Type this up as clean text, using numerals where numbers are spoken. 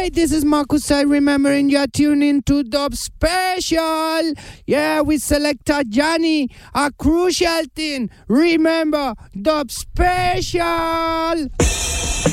Hey, this is Marcus. I remembering you're tuning to Dub Special. Yeah, we selected Johnny, a crucial thing. Remember, Dub Special.